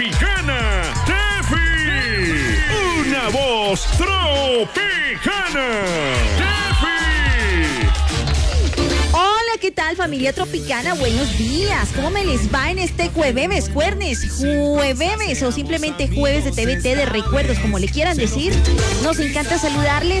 Tropicana, Tefi. Una voz tropicana, Tefi. Hola, ¿qué tal, familia tropicana? Buenos días. ¿Cómo me les va en este jueves, jueves o simplemente jueves de TVT de recuerdos, como le quieran decir? Nos encanta saludarles.